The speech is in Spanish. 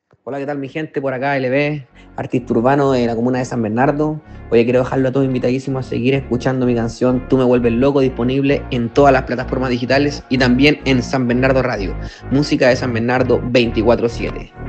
Hola, ¿qué tal mi gente? Por acá LB, artista urbano de la comuna de San Bernardo. Oye, quiero dejarlo a todos invitadísimos a seguir escuchando mi canción Tú me vuelves loco, disponible en todas las plataformas digitales y también en San Bernardo Radio, música de San Bernardo 24/7.